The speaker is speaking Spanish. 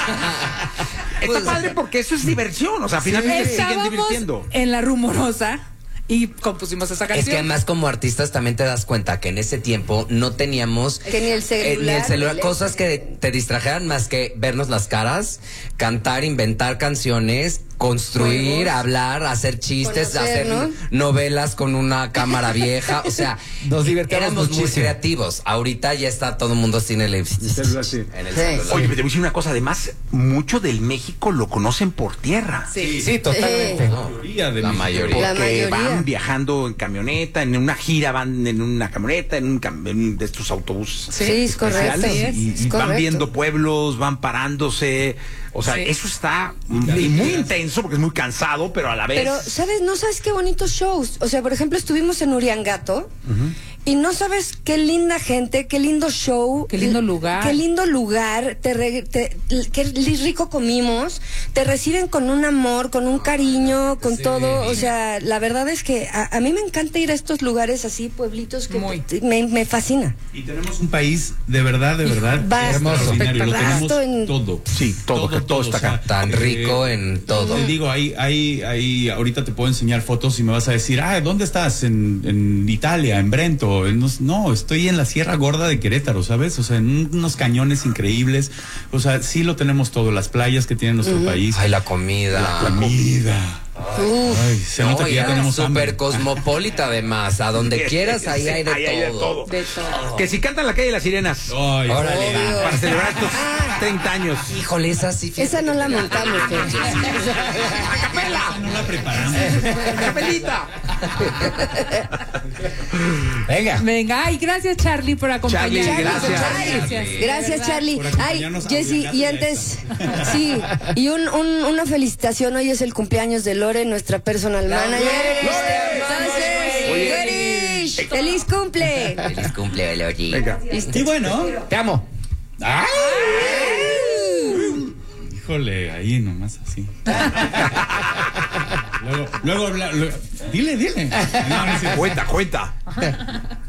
Está padre porque eso es diversión, o sea, finalmente se siguen divirtiendo. En La Rumorosa y compusimos esa canción. Es que además como artistas también te das cuenta que en ese tiempo no teníamos que ni el celular, cosas que te distrajeran más que vernos las caras, cantar, inventar canciones, construir, juegos, hablar, hacer chistes, conocer, hacer ¿no? novelas con una cámara vieja, o sea, nos divertíamos éramos muchísimo. muy creativos. Ahorita ya está todo el mundo sin el celular. Oye, te voy a decir una cosa, además, mucho del México lo conocen por tierra. Sí, totalmente. La mayoría. Porque van viajando en camioneta, en una gira van en una camioneta, en de estos autobuses. Sí, es correcto. Y van viendo pueblos, van parándose. O sea, eso está muy intenso porque es muy cansado, pero a la vez. Pero, ¿sabes? No sabes qué bonitos shows. O sea, por ejemplo, estuvimos en Uriangato. Y no sabes qué linda gente, qué lindo show. Qué lindo lugar. Qué lindo lugar. Qué rico comimos. Te reciben con un amor, con un cariño, con todo. O sea, la verdad es que a mí me encanta ir a estos lugares así, pueblitos, que me fascina. Y tenemos un país de verdad Vasto, extraordinario. Lo tenemos vasto todo. Sí, todo está acá. Tan rico en todo. Te digo, ahorita te puedo enseñar fotos y me vas a decir, ¿dónde estás? En Italia, en Brento. No, estoy en la Sierra Gorda de Querétaro, ¿sabes? O sea, en unos cañones increíbles. O sea, sí lo tenemos todo, las playas que tiene nuestro país. Ay, la comida. La comida. Ay, se nota que ya tenemos súper cosmopolita además, a donde quieras ahí hay de todo. De todo. Que si cantan La Calle de las Sirenas. Ay, Órale, va. Para celebrar estos 30 años. Híjole, esa sí. Esa no la montamos, pero. ¡A capela! no la preparamos. ¡Capelita! Venga, ay, gracias Charlie por acompañarnos. Charlie, gracias. Gracias, Charlie. Por Ay, acompañarnos a Jessy, Obligato y ya antes, sí, y una felicitación. Hoy es el cumpleaños de Lore, nuestra personal manager. Entonces, Lore, ¡feliz cumple! Feliz cumple, Lori. Venga. Y bueno, Te amo. híjole, ahí nomás así. Luego habla. Dile. No, no es cierto. Cuenta.